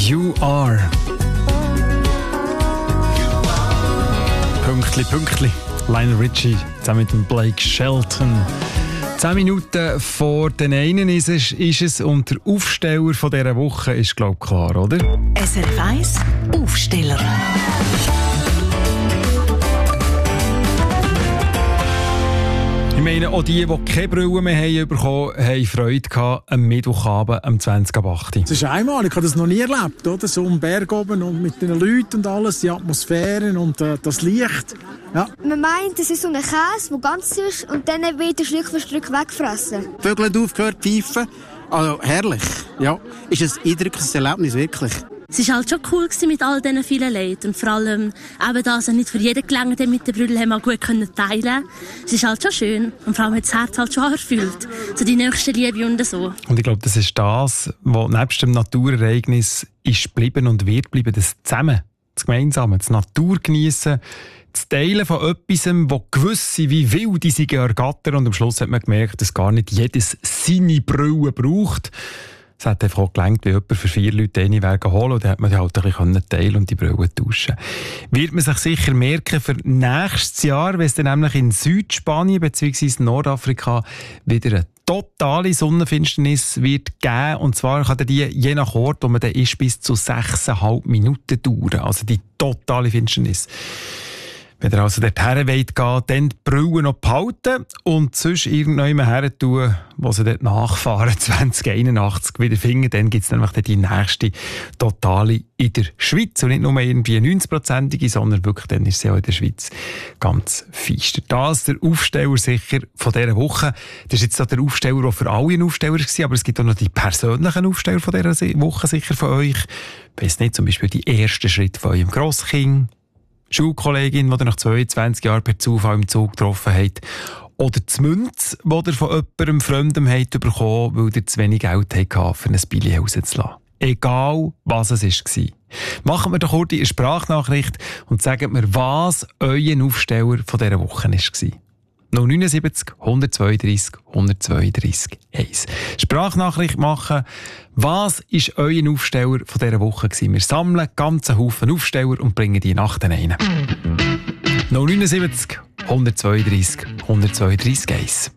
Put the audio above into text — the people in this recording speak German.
You Are. Pünktli. Lionel Richie zusammen mit dem Blake Shelton. 10 Minuten vor den einen ist es und der Aufsteller von dieser Woche ist, glaube ich, klar, oder? SRF 1 Aufsteller. Ich meine, auch die keine Brille mehr bekommen haben, haben Freude gehabt am Mittwochabend am 20.08. Es ist einmalig, ich habe das noch nie erlebt, oder? So am Berg oben und mit den Leuten und alles, die Atmosphäre und das Licht. Ja. Man meint, es ist so ein Käse, der ganz ist und dann wird er Stück für Stück weggefressen. Die Vögel haben aufgehört zu pfeifen. Also herrlich. Ja, ist ein eindrückliches Erlebnis, wirklich. Es war halt schon cool mit all diesen vielen Leuten. Und vor allem eben, dass nicht für jeden gelangt, der mit den Brüdern mal gut teilen konnte. Es ist halt schon schön. Und vor allem hat das Herz halt schon erfüllt. So die nächste Liebe und so. Und ich glaube, das ist das, was nebst dem Naturereignis ist geblieben und wird bleiben. Das Zusammen, das Gemeinsame, das Natur geniessen, das Teilen von etwas, wo gewisse wie wilde sich ergattern. Und am Schluss hat man gemerkt, dass gar nicht jedes seine Brille braucht. Es hat einfach auch gelangt, wie jemand für 4 Leute eine Wege holen und dann hat man die halt ein bisschen teilen und die Brille tauschen. Wird man sich sicher merken für nächstes Jahr, wenn es dann nämlich in Südspanien bzw. Nordafrika wieder eine totale Sonnenfinsternis wird geben. Und zwar kann die je nach Ort, wo man dann ist, bis zu 6,5 Minuten dauern. Also die totale Finsternis. Wenn ihr also dorthin wollt gehen, dann die Brille noch behalten und sonst irgendjemand her tun, wo sie dort nachfahren, 2081 wieder finden, dann gibt es nämlich die nächste totale in der Schweiz. Und nicht nur irgendwie 90%ige, sondern wirklich dann ist sie auch in der Schweiz ganz feister. Das ist der Aufsteller sicher von dieser Woche. Das ist jetzt auch der Aufsteller, der für alle ein Aufsteller war, aber es gibt auch noch die persönlichen Aufsteller von dieser Woche sicher von euch. Ich weiss nicht, zum Beispiel die ersten Schritte von eurem Grosskind, Schulkollegin, die ihr nach 22 Jahren per Zufall im Zug getroffen habt. Oder die Münze, die ihr von jemandem Fremdem habt bekommen, weil ihr zu wenig Geld hattet, für ein Billet rauszulassen. Egal, was es war. Machen wir doch kurz eine Sprachnachricht und sagt mir, was euer Aufsteller von dieser Woche war. 079 132 132 1. Sprachnachricht machen. Was war euer Aufsteller von dieser Woche? Wir sammeln ganzen Haufen Aufsteller und bringen die Nacht rein. 079 132 132 1.